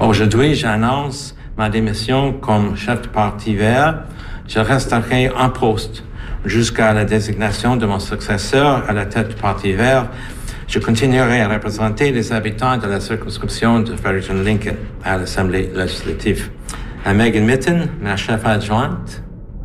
Aujourd'hui, j'annonce ma démission comme chef du Parti vert. Je resterai en poste jusqu'à la désignation de mon successeur à la tête du Parti vert. Je continuerai à représenter les habitants de la circonscription de Fredericton-Lincoln à l'Assemblée législative. À Megan Mitton, ma chef adjointe,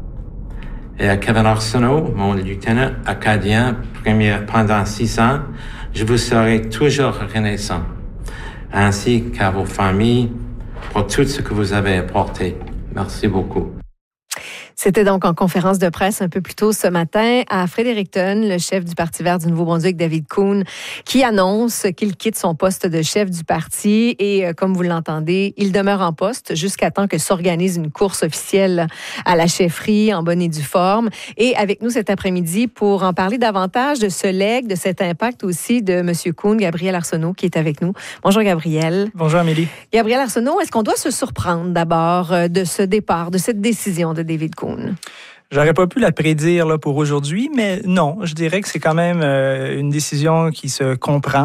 et à Kevin Arsenault, mon lieutenant acadien premier pendant 6 ans, je vous serai toujours reconnaissant, ainsi qu'à vos familles, pour tout ce que vous avez apporté. Merci beaucoup. C'était donc en conférence de presse un peu plus tôt ce matin à Fredericton, le chef du Parti vert du Nouveau-Brunswick, David Coon, qui annonce qu'il quitte son poste de chef du parti et, comme vous l'entendez, il demeure en poste jusqu'à temps que s'organise une course officielle à la chefferie en bonne et due forme. Et avec nous cet après-midi pour en parler davantage de ce legs, de cet impact aussi de M. Coon, Gabriel Arsenault qui est avec nous. Bonjour Gabriel. Bonjour Amélie. Gabriel Arsenault, est-ce qu'on doit se surprendre d'abord de ce départ, de cette décision de David Coon? J'aurais pas pu la prédire là, pour aujourd'hui, mais non, je dirais que c'est quand même une décision qui se comprend.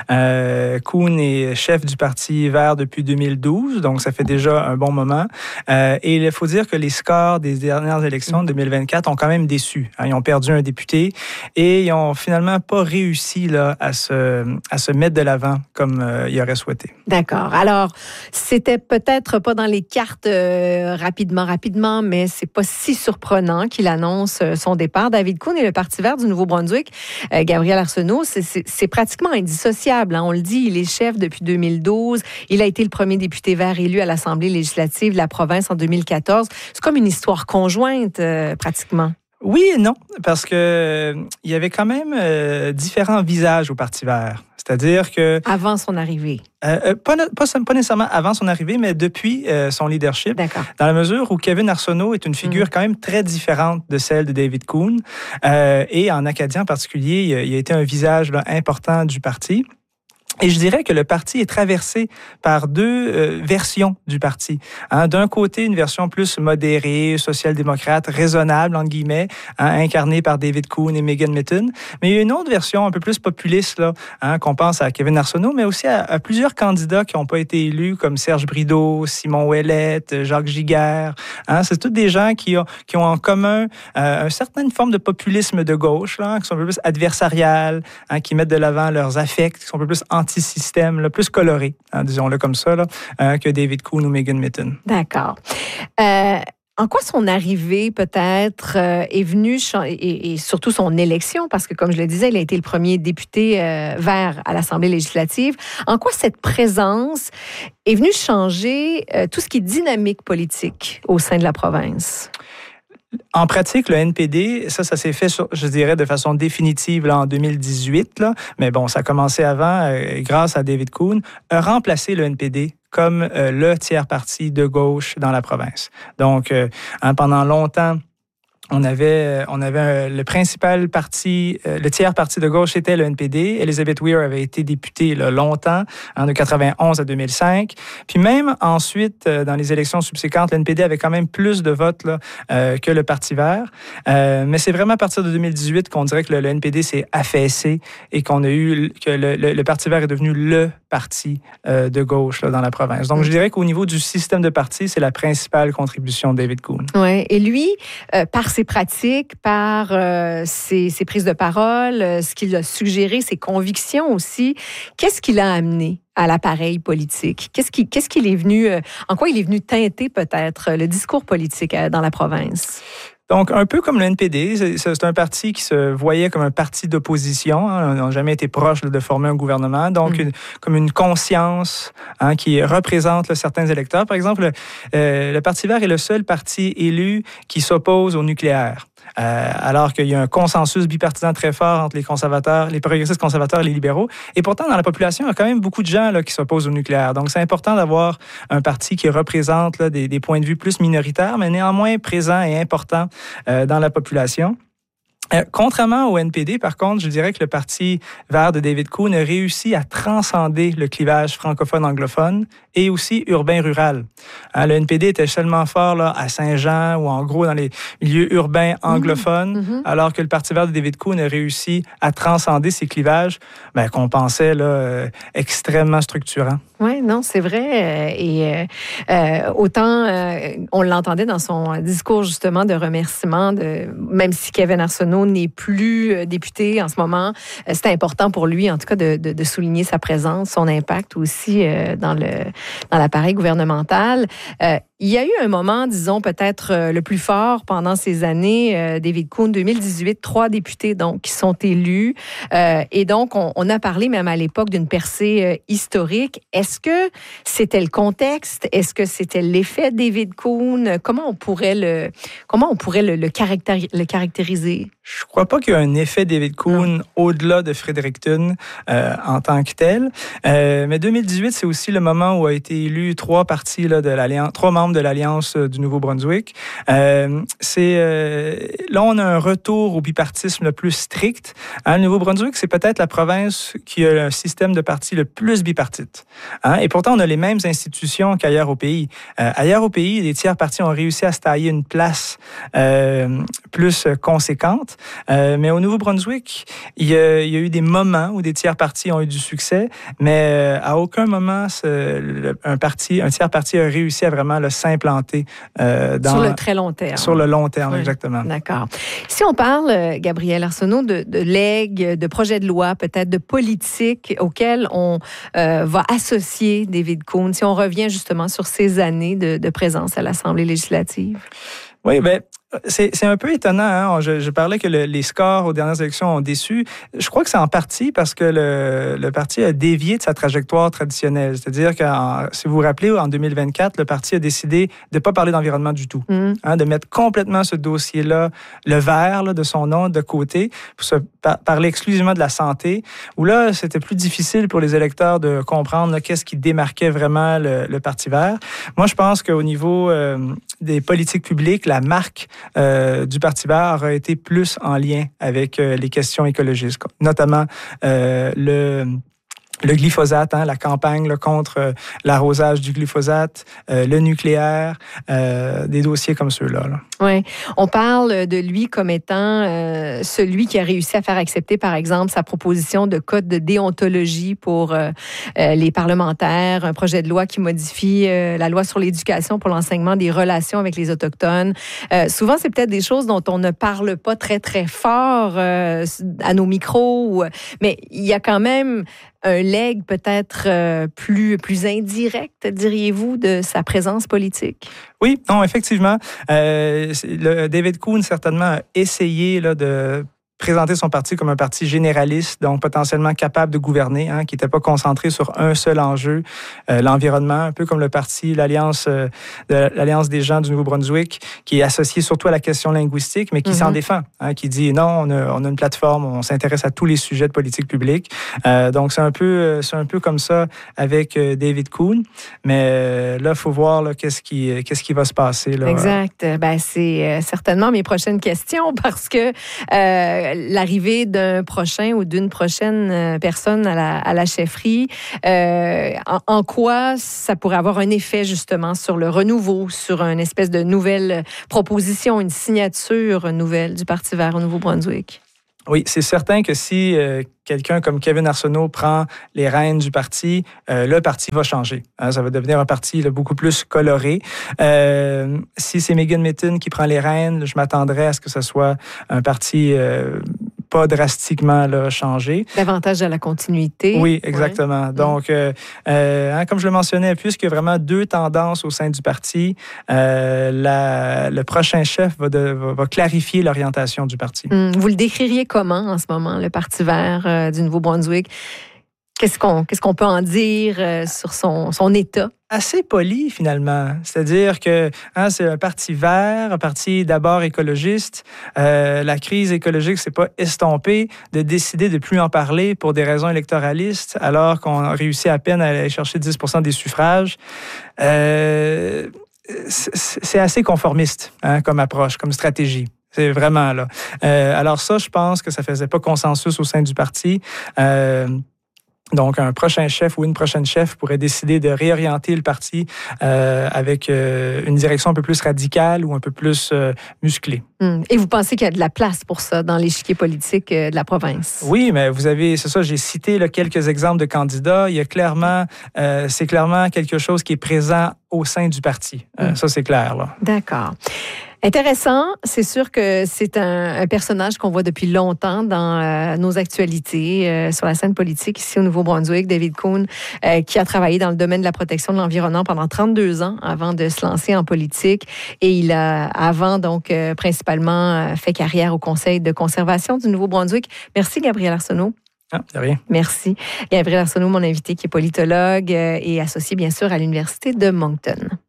Coon est chef du Parti vert depuis 2012, donc ça fait déjà un bon moment. Et il faut dire que les scores des dernières élections de 2024 ont quand même déçu. Ils ont perdu un député et ils ont finalement pas réussi là, à se mettre de l'avant comme ils auraient souhaité. D'accord. Alors, c'était peut-être pas dans les cartes rapidement, mais c'est pas si surprenant qu'il annonce son départ. David Coon et le Parti vert du Nouveau-Brunswick, Gabriel Arsenault, c'est pratiquement indissociable. On le dit, il est chef depuis 2012. Il a été le premier député vert élu à l'Assemblée législative de la province en 2014. C'est comme une histoire conjointe, pratiquement. Oui et non, parce que il y avait quand même différents visages au Parti vert. C'est-à-dire que... Avant son arrivée. Pas nécessairement avant son arrivée, mais depuis son leadership. D'accord. Dans la mesure où Kevin Arsenault est une figure quand même très différente de celle de David Coon. Et en acadien en particulier, il a été un visage là, important du parti. Et je dirais que le parti est traversé par deux versions du parti. D'un côté, une version plus modérée, social-démocrate, raisonnable, entre guillemets, incarnée par David Coon et Megan Mitton. Mais il y a une autre version un peu plus populiste, là, qu'on pense à Kevin Arsenault, mais aussi à plusieurs candidats qui n'ont pas été élus, comme Serge Brideau, Simon Ouellette, Jacques Giguère. C'est tous des gens qui ont en commun une certaine forme de populisme de gauche, là, qui sont un peu plus adversariales, qui mettent de l'avant leurs affects, qui sont un peu plus anti-système, là, plus coloré, disons-le comme ça, là, que David Coon ou Megan Mitton. D'accord. En quoi son arrivée, peut-être, est venue, et surtout son élection, parce que, comme je le disais, il a été le premier député vert à l'Assemblée législative. En quoi cette présence est venue changer tout ce qui est dynamique politique au sein de la province? En pratique, le NPD, ça s'est fait, je dirais, de façon définitive là, en 2018. Là, mais bon, ça a commencé avant, grâce à David Coon, a remplacé le NPD comme le tiers-parti de gauche dans la province. Donc, pendant longtemps, on avait le principal parti, le tiers parti de gauche était le NPD. Elizabeth Weir avait été députée là, longtemps, de 91 à 2005. Puis même ensuite, dans les élections subséquentes, le NPD avait quand même plus de votes là, que le Parti vert. Mais c'est vraiment à partir de 2018 qu'on dirait que le NPD s'est affaissé et que le Parti vert est devenu le parti de gauche là, dans la province. Donc, je dirais qu'au niveau du système de parti, c'est la principale contribution de David Coon. Oui, et lui, par ses pratiques, par ses prises de parole, ce qu'il a suggéré, ses convictions aussi. Qu'est-ce qu'il a amené à l'appareil politique? Qu'est-ce qu'il est venu, en quoi il est venu teinter peut-être le discours politique dans la province? Donc, un peu comme le NPD, c'est un parti qui se voyait comme un parti d'opposition. Ils n'ont jamais été proches de former un gouvernement. Donc, comme une conscience qui représente certains électeurs. Par exemple, le Parti vert est le seul parti élu qui s'oppose au nucléaire. Alors qu'il y a un consensus bipartisan très fort entre les conservateurs, les progressistes conservateurs et les libéraux. Et pourtant, dans la population, il y a quand même beaucoup de gens là, qui s'opposent au nucléaire. Donc, c'est important d'avoir un parti qui représente là, des points de vue plus minoritaires, mais néanmoins présents et importants dans la population. Contrairement au NPD, par contre, je dirais que le Parti vert de David Coon a réussi à transcender le clivage francophone-anglophone et aussi urbain-rural. Le NPD était seulement fort là, à Saint-Jean ou en gros dans les milieux urbains anglophones, alors que le Parti vert de David Coon a réussi à transcender ces clivages qu'on pensait là, extrêmement structurants. Oui, non, c'est vrai. Et autant on l'entendait dans son discours justement de remerciement, même si Kevin Arsenault n'est plus député en ce moment, c'était important pour lui, en tout cas, de souligner sa présence, son impact aussi dans l'appareil gouvernemental. Il y a eu un moment, disons, peut-être le plus fort pendant ces années, David Coon, 2018, 3 députés donc qui sont élus. Et donc, on a parlé même à l'époque d'une percée historique. Est-ce que c'était le contexte? Est-ce que c'était l'effet David Coon? Comment on pourrait le caractériser? Je ne crois pas qu'il y a un effet David Coon au-delà de Fredericton en tant que tel. Mais 2018, c'est aussi le moment où a été élu 3 partis là, de l'Alliance, 3 membres de l'Alliance du Nouveau-Brunswick. Là, on a un retour au bipartisme le plus strict. Le Nouveau-Brunswick, c'est peut-être la province qui a un système de partis le plus bipartite. Et pourtant, on a les mêmes institutions qu'ailleurs au pays. Ailleurs au pays, les tiers partis ont réussi à se tailler une place plus conséquente. Mais au Nouveau-Brunswick, il y a eu des moments où des tiers partis ont eu du succès, mais à aucun moment un tiers parti a réussi à vraiment s'implanter sur le très long terme. Sur le long terme, exactement. D'accord. Si on parle, Gabriel Arsenault, de legs, de projets de loi, peut-être de politique auxquels on va associer David Coon, si on revient justement sur ces années de présence à l'Assemblée législative. Oui, bien, c'est un peu étonnant. Hein? Je parlais que les scores aux dernières élections ont déçu. Je crois que c'est en partie parce que le parti a dévié de sa trajectoire traditionnelle. C'est-à-dire que, si vous vous rappelez, en 2024, le parti a décidé de ne pas parler d'environnement du tout, de mettre complètement ce dossier-là, le vert là, de son nom, de côté, pour se parler exclusivement de la santé, où là, c'était plus difficile pour les électeurs de comprendre là, qu'est-ce qui démarquait vraiment le Parti vert. Moi, je pense qu'au niveau des politiques publiques, la marque du Parti vert a été plus en lien avec les questions écologistes, notamment le glyphosate, la campagne là, contre l'arrosage du glyphosate, le nucléaire, des dossiers comme ceux-là. Oui, on parle de lui comme étant celui qui a réussi à faire accepter, par exemple, sa proposition de code de déontologie pour les parlementaires, un projet de loi qui modifie la loi sur l'éducation pour l'enseignement des relations avec les Autochtones. Souvent, c'est peut-être des choses dont on ne parle pas très, très fort à nos micros, mais il y a quand même un legs peut-être plus indirect, diriez-vous, de sa présence politique? Oui, non, effectivement. David Coon, certainement, a essayé là, de présenter son parti comme un parti généraliste, donc potentiellement capable de gouverner, qui n'était pas concentré sur un seul enjeu, l'environnement, un peu comme le parti, l'Alliance des gens du Nouveau-Brunswick, qui est associé surtout à la question linguistique, mais qui s'en défend, qui dit non, on a une plateforme, on s'intéresse à tous les sujets de politique publique. Donc c'est un peu comme ça avec David Coon, mais là il faut voir là, qu'est-ce qui va se passer là. Exact. C'est certainement mes prochaines questions parce que l'arrivée d'un prochain ou d'une prochaine personne à la chefferie, en quoi ça pourrait avoir un effet justement sur le renouveau, sur une espèce de nouvelle proposition, une signature nouvelle du Parti vert au Nouveau-Brunswick? Oui, c'est certain que si quelqu'un comme Kevin Arsenault prend les rênes du parti, le parti va changer. Ça va devenir un parti là, beaucoup plus coloré. Si c'est Megan Mitton qui prend les rênes, je m'attendrais à ce que ce soit un parti pas drastiquement là, changé. Davantage à la continuité. Oui, exactement. Ouais. Donc, comme je le mentionnais, puisqu'il y a vraiment 2 tendances au sein du parti, le prochain chef va clarifier l'orientation du parti. Vous le décririez comment en ce moment, le Parti vert du Nouveau-Brunswick? Qu'est-ce qu'on peut en dire sur son état? Assez poli, finalement. C'est-à-dire que c'est un parti vert, un parti d'abord écologiste. La crise écologique s'est pas estompée, de décider de plus en parler pour des raisons électoralistes, alors qu'on a réussi à peine à aller chercher 10% des suffrages. C'est assez conformiste comme approche, comme stratégie. C'est vraiment là. Alors ça, je pense que ça faisait pas consensus au sein du parti. Donc, un prochain chef ou une prochaine chef pourrait décider de réorienter le parti avec une direction un peu plus radicale ou un peu plus musclée. Et vous pensez qu'il y a de la place pour ça dans l'échiquier politique de la province? Oui, mais vous avez, c'est ça, j'ai cité là, quelques exemples de candidats. Il y a clairement, c'est clairement quelque chose qui est présent au sein du parti. Ça, c'est clair, là. D'accord. Intéressant. C'est sûr que c'est un personnage qu'on voit depuis longtemps dans nos actualités sur la scène politique ici au Nouveau-Brunswick. David Coon, qui a travaillé dans le domaine de la protection de l'environnement pendant 32 ans avant de se lancer en politique. Et il a, avant, donc, principalement fait carrière au Conseil de conservation du Nouveau-Brunswick. Merci, Gabriel Arsenault. Ah, de rien. Merci. Gabriel Arsenault, mon invité, qui est politologue et associé, bien sûr, à l'Université de Moncton.